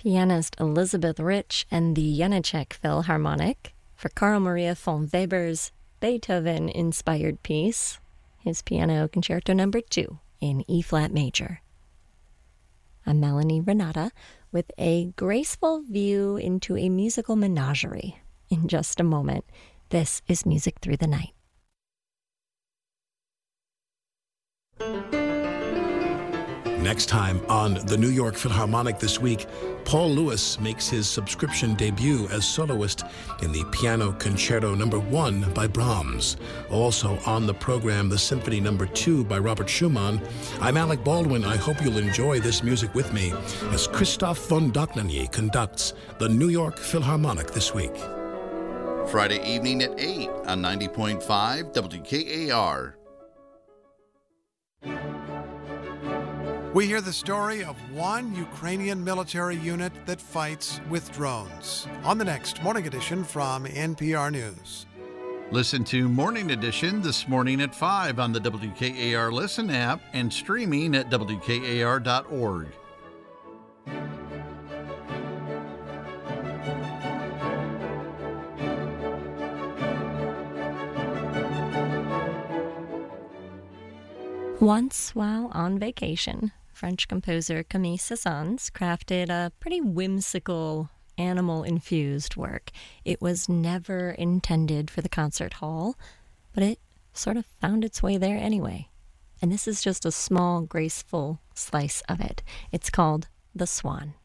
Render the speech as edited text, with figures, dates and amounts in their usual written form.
pianist Elizabeth Rich and the Janáček Philharmonic for Carl Maria von Weber's Beethoven-inspired piece, his Piano Concerto No. 2 in E-flat major. I'm Melanie Renata with a graceful view into a musical menagerie. In just a moment, this is Music Through the Night. Next time on the New York Philharmonic this week, Paul Lewis makes his subscription debut as soloist in the Piano Concerto No. 1 by Brahms. Also on the program, the Symphony No. 2 by Robert Schumann. I'm Alec Baldwin. I hope you'll enjoy this music with me as Christoph von Dohnanyi conducts the New York Philharmonic this week. Friday evening at 8 on 90.5 WKAR. We hear the story of one Ukrainian military unit that fights with drones on the next Morning Edition from NPR News. Listen to Morning Edition this morning at 5 on the WKAR Listen app and streaming at WKAR.org. Once, while on vacation, French composer Camille Saint-Saëns crafted a pretty whimsical, animal-infused work. It was never intended for the concert hall, but it sort of found its way there anyway. And this is just a small, graceful slice of it. It's called The Swan.